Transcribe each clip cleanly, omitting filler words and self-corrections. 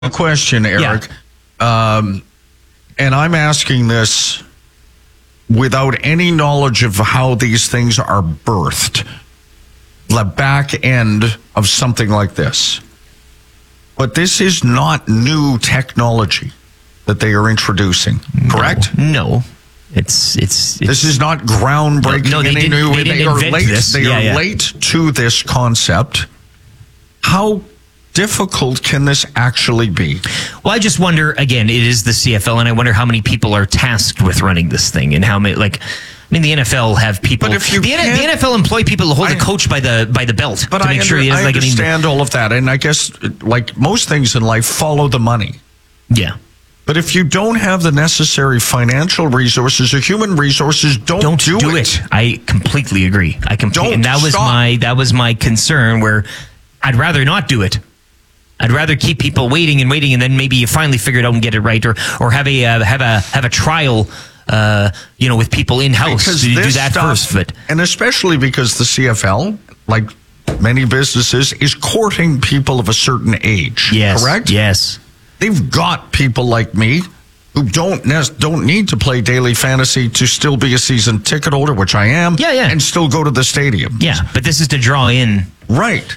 a question, Eric. Yeah. And I'm asking this without any knowledge of how these things are birthed. The back end of something like this. But this is not new technology that they are introducing, correct? No. It's this is not groundbreaking. No, they didn't are invent late. this. They are late to this concept. How difficult can this actually be? Well, I just wonder, again, it is the CFL, and I wonder how many people are tasked with running this thing, and how many, the NFL have people. But if you the NFL employ people to hold a coach by the belt to make sure he is. I understand all of that, and I guess, like most things in life, follow the money. Yeah. But if you don't have the necessary financial resources or human resources, don't do it. I completely agree. And that was my concern, where I'd rather not do it. I'd rather keep people waiting, and then maybe you finally figure it out and get it right, or have a trial, with people in house to do that first. But and especially because the CFL, like many businesses, is courting people of a certain age. Yes, correct? Yes, they've got people like me who don't need to play daily fantasy to still be a season ticket holder, which I am. Yeah. And still go to the stadium. Yeah, but this is to draw in. Right.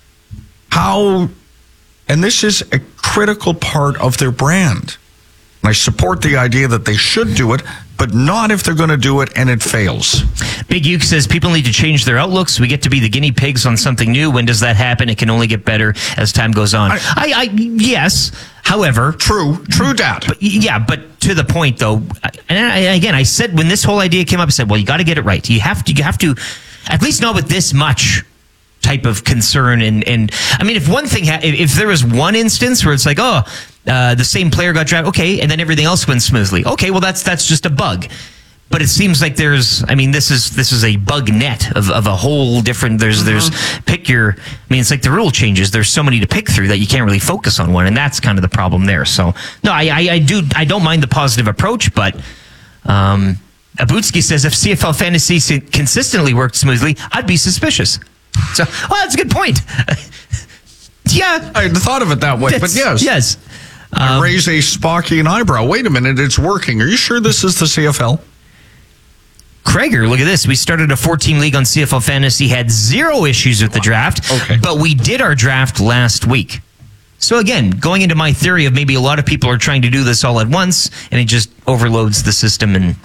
And this is a critical part of their brand. And I support the idea that they should do it, but not if they're going to do it and it fails. Big Uke says people need to change their outlooks. We get to be the guinea pigs on something new. When does that happen? It can only get better as time goes on. Yes. However, true dat. But to the point though, and I said when this whole idea came up, I said, well, you got to get it right. You have to, at least not with this much type of concern. And I mean, if there was one instance where it's like, the same player got drafted, okay, and then everything else went smoothly. Okay, well that's just a bug. But it seems like this is a bug net of a whole different. There's it's like the rule changes. There's so many to pick through that you can't really focus on one, and that's kind of the problem there. So no, I don't mind the positive approach, but Abutsky says if CFL fantasy consistently worked smoothly, I'd be suspicious. So, that's a good point. Yeah, I hadn't thought of it that way, but yes. I raise a Spockian eyebrow. Wait a minute, it's working. Are you sure this is the CFL? Krager, look at this. We started a 4-team league on CFL Fantasy, had 0 issues with the draft, but we did our draft last week. So again, going into my theory of maybe a lot of people are trying to do this all at once, and it just overloads the system. And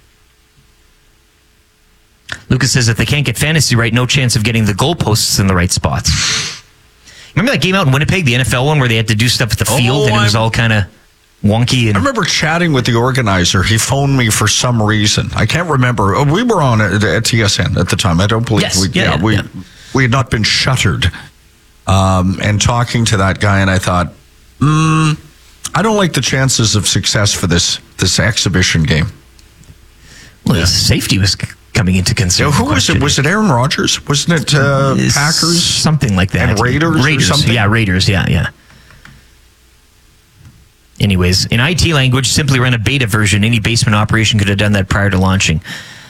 Lucas says if they can't get fantasy right, no chance of getting the goalposts in the right spots. Remember that game out in Winnipeg, the NFL one, where they had to do stuff at the field and it was all kind of wonky? And I remember chatting with the organizer. He phoned me for some reason. I can't remember. We were on at TSN at the time. I don't believe we had not been shuttered. And talking to that guy, and I thought, I don't like the chances of success for this exhibition game. Well, safety was coming into concern. Who was it? Was it Aaron Rodgers? Wasn't it Packers? Something like that. And Raiders or something? Yeah, Raiders. Yeah. Anyways, in IT language, simply run a beta version. Any basement operation could have done that prior to launching.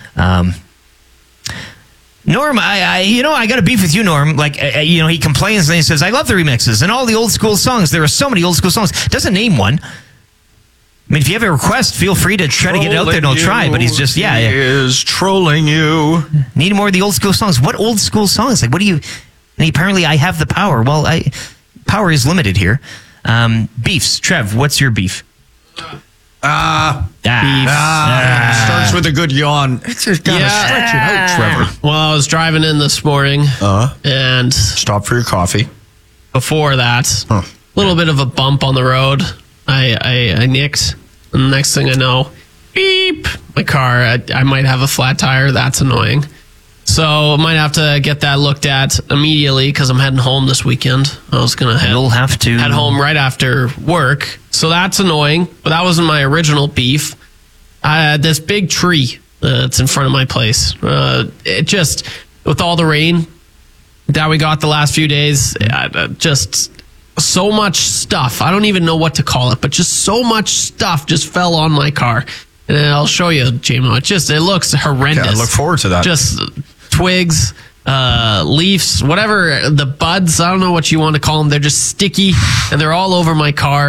Norm, I got a beef with you, Norm. He complains and he says, I love the remixes and all the old school songs. There are so many old school songs. Doesn't name one. I mean, if you have a request, feel free to try to get it out there and I'll try. But he's just, He is trolling you. Need more of the old school songs. What old school songs? Like, what do you... And apparently I have the power. Well, power is limited here. Beefs. Trev, what's your beef? Beef. Starts with a good yawn. It's just got to stretch it out, Trevor. Well, I was driving in this morning and... Stop for your coffee. Before that, a little bit of a bump on the road. I nicked, and the next thing I know, beep, my car, I might have a flat tire. That's annoying. So I might have to get that looked at immediately because I'm heading home this weekend. I was going to head home right after work. So that's annoying, but that wasn't my original beef. I had this big tree that's in front of my place. It just, with all the rain that we got the last few days, just... so much stuff. I don't even know what to call it, but just so much stuff just fell on my car. And I'll show you, JMO. It looks horrendous. Yeah, I look forward to that. Just twigs, leaves, whatever, the buds, I don't know what you want to call them. They're just sticky and they're all over my car.